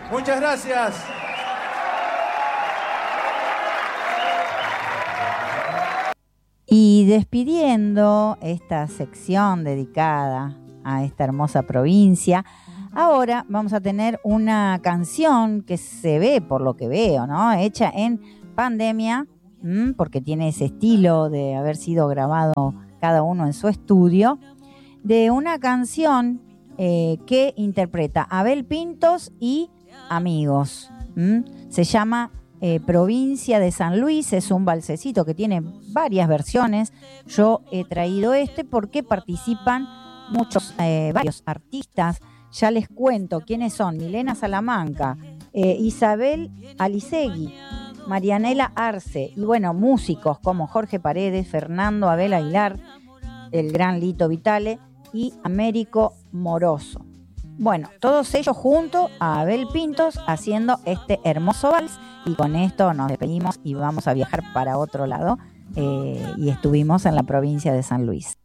Muchas gracias. Y despidiendo esta sección dedicada a esta hermosa provincia, ahora vamos a tener una canción que se ve, por lo que veo, ¿no?, hecha en pandemia, porque tiene ese estilo de haber sido grabado cada uno en su estudio, de una canción que interpreta Abel Pintos y Amigos. Se llama Provincia de San Luis. Es un valsecito que tiene varias versiones. Yo he traído porque participan varios artistas. Ya les cuento quiénes son: Milena Salamanca, Isabel Alicegui, Marianela Arce, y bueno, músicos como Jorge Paredes, Fernando Abel Aguilar, el gran Lito Vitale y Américo Moroso. Bueno, todos ellos junto a Abel Pintos haciendo este hermoso vals, y con esto nos despedimos y vamos a viajar para otro lado, y estuvimos en la provincia de San Luis.